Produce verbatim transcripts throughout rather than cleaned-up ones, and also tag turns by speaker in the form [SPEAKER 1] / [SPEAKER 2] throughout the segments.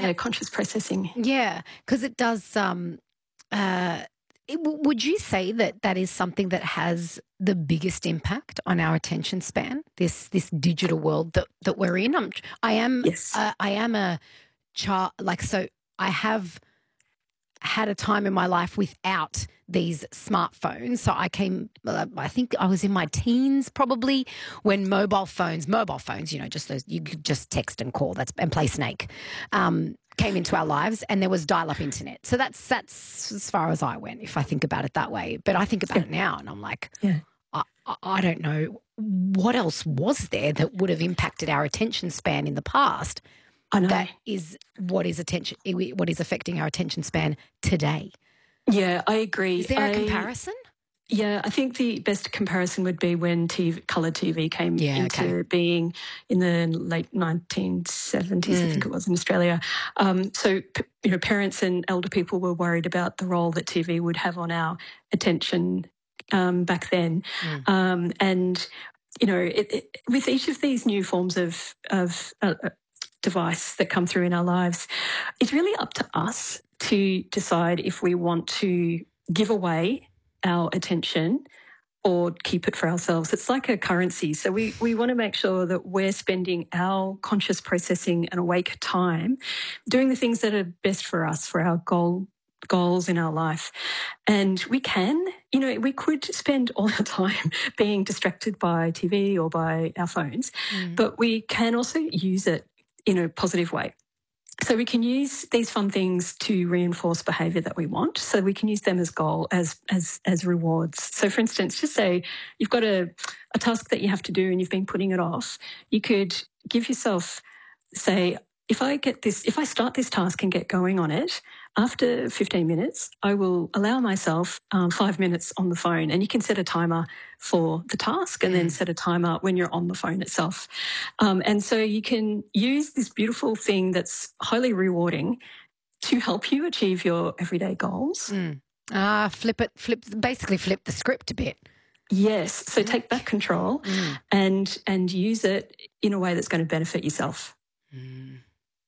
[SPEAKER 1] yeah, conscious processing.
[SPEAKER 2] Yeah, because it does. Um, uh, it, w- would you say that that is something that has the biggest impact on our attention span? This this digital world that that we're in. I'm, I am.
[SPEAKER 1] Yes.
[SPEAKER 2] Uh, I am a child. Like so, I have had a time in my life without these smartphones. So I came, uh, I think I was in my teens probably when mobile phones, mobile phones, you know, just those, you could just text and call that's and play Snake, um, came into our lives, and there was dial-up internet. So that's that's as far as I went, if I think about it that way. But I think about
[SPEAKER 1] Yeah.
[SPEAKER 2] it now, and I'm like,
[SPEAKER 1] Yeah.
[SPEAKER 2] I, I I don't know what else was there that would have impacted our attention span in the past.
[SPEAKER 1] I know.
[SPEAKER 2] That is what is attention, what is affecting our attention span today.
[SPEAKER 1] Yeah, I agree.
[SPEAKER 2] Is there a
[SPEAKER 1] I-
[SPEAKER 2] comparison?
[SPEAKER 1] Yeah, I think the best comparison would be when T V, colour T V came
[SPEAKER 2] Yeah,
[SPEAKER 1] into
[SPEAKER 2] okay.
[SPEAKER 1] being in the late nineteen seventies, I think it was in Australia. Um, so, p- you know, parents and elder people were worried about the role that T V would have on our attention um, back then.
[SPEAKER 2] Mm.
[SPEAKER 1] Um, and, you know, it, it, with each of these new forms of, of uh, uh, device that come through in our lives, it's really up to us to decide if we want to give away our attention or keep it for ourselves. It's like a currency. So we, we want to make sure that we're spending our conscious processing and awake time doing the things that are best for us, for our goal goals in our life. And we can, you know, we could spend all our time being distracted by T V or by our phones,
[SPEAKER 2] Mm.
[SPEAKER 1] but we can also use it in a positive way. So we can use these fun things to reinforce behaviour that we want. So we can use them as goal, as as as rewards. So for instance, just say you've got a, a task that you have to do and you've been putting it off. You could give yourself, say, if I get this, if I start this task and get going on it, after fifteen minutes, I will allow myself um, five minutes on the phone. And you can set a timer for the task and then set a timer when you're on the phone itself. Um, and so you can use this beautiful thing that's highly rewarding to help you achieve your everyday goals.
[SPEAKER 2] Mm. Ah, flip it, flip, basically flip the script a bit.
[SPEAKER 1] Yes. So take back control
[SPEAKER 2] Mm.
[SPEAKER 1] and and use it in a way that's going to benefit yourself.
[SPEAKER 2] Mm.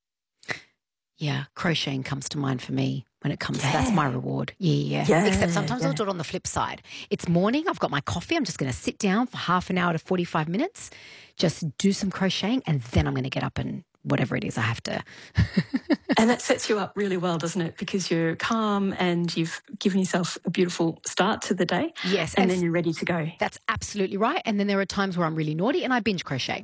[SPEAKER 2] Yeah, crocheting comes to mind for me when it comes. That's my reward. Yeah, yeah.
[SPEAKER 1] Yeah,
[SPEAKER 2] Except sometimes I'll
[SPEAKER 1] yeah.
[SPEAKER 2] do it on the flip side. It's morning. I've got my coffee. I'm just going to sit down for half an hour to forty-five minutes, just do some crocheting, and then I'm going to get up and whatever it is I have to.
[SPEAKER 1] And that sets you up really well, doesn't it? Because you're calm and you've given yourself a beautiful start to the day.
[SPEAKER 2] Yes,
[SPEAKER 1] And,
[SPEAKER 2] and
[SPEAKER 1] then you're ready to go.
[SPEAKER 2] That's absolutely right. And then there are times where I'm really naughty and I binge crochet.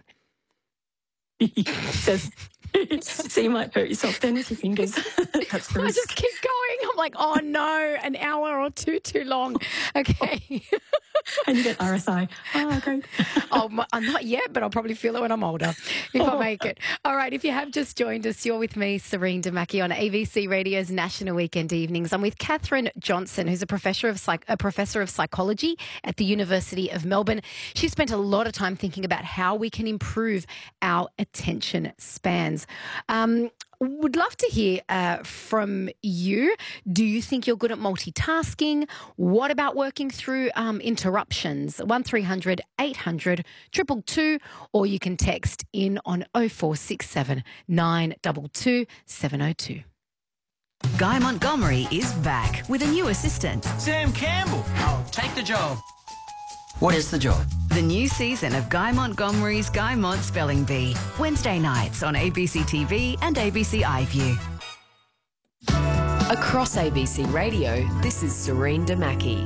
[SPEAKER 1] so, so you might hurt yourself then with your fingers. That's the
[SPEAKER 2] I
[SPEAKER 1] risk.
[SPEAKER 2] just keep going. I'm like, oh no, an hour or two too long. Okay.
[SPEAKER 1] And you get R S I. Oh, great.
[SPEAKER 2] Oh, my, I'm not yet, but I'll probably feel it when I'm older if I make it. All right, if you have just joined us, you're with me, Serene Damaki, on A B C Radio's National Weekend Evenings. I'm with Catherine Johnson, who's a professor of psych- a professor of psychology at the University of Melbourne. She spent a lot of time thinking about how we can improve our attention spans. Um, would love to hear uh, from you. Do you think you're good at multitasking? What about working through um, interruptions? one three hundred eight hundred two two two, or you can text in on oh four six seven nine two two seven oh two.
[SPEAKER 3] Guy Montgomery is back with a new assistant.
[SPEAKER 4] Sam Campbell. I'll take the job. What is the job?
[SPEAKER 3] The new season of Guy Montgomery's Guy Mont Spelling Bee. Wednesday nights on A B C T V and A B C iView.
[SPEAKER 5] Across A B C Radio, this is Serene Damaki.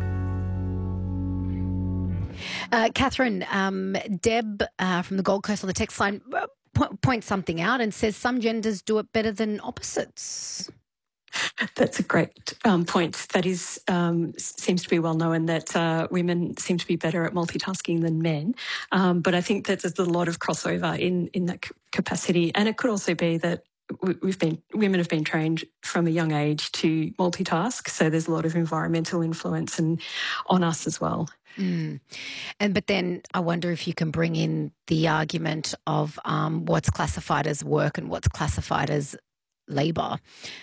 [SPEAKER 2] Uh, Catherine, um, Deb uh, from the Gold Coast on the text line uh, po- points something out and says some genders do it better than opposites.
[SPEAKER 1] That's a great um, point. That is um, seems to be well known that uh, women seem to be better at multitasking than men. Um, but I think that there's a lot of crossover in in that c- capacity, and it could also be that we- we've been women have been trained from a young age to multitask. So there's a lot of environmental influence and on us as well.
[SPEAKER 2] Mm. And but then I wonder if you can bring in the argument of um, what's classified as work and what's classified as labour.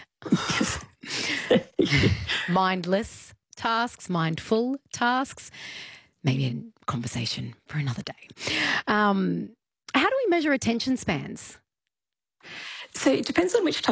[SPEAKER 2] Mindless tasks, mindful tasks, maybe a conversation for another day. Um, how do we measure attention spans?
[SPEAKER 1] So it depends on which type